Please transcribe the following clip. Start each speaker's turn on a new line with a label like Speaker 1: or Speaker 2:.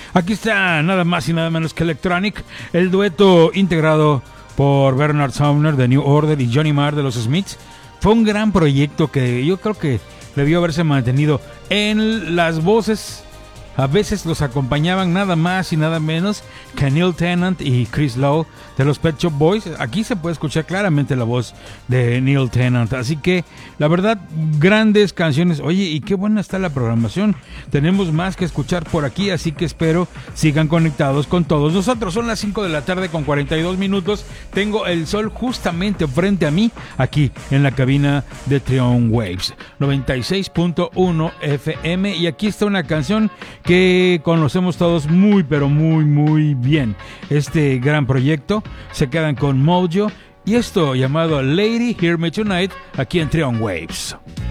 Speaker 1: Aquí está nada más y nada menos que Electronic, el dueto integrado por Bernard Sumner de New Order y Johnny Marr de los Smiths. Fue un gran proyecto que yo creo que debió haberse mantenido. En las voces a veces los acompañaban nada más y nada menos que Neil Tennant y Chris Lowe de los Pet Shop Boys. Aquí se puede escuchar claramente la voz de Neil Tennant. Así que, la verdad, grandes canciones. Oye, y qué buena está la programación. Tenemos más que escuchar por aquí, así que espero sigan conectados con todos nosotros. Son las 5 de la tarde con 42 minutos. Tengo el sol justamente frente a mí, aquí en la cabina de Trion Waves 96.1 FM. Y aquí está una canción que conocemos todos muy, pero muy, muy bien. Este gran proyecto, se quedan con Mojo y esto llamado Lady Hear Me Tonight, aquí en Trion Waves.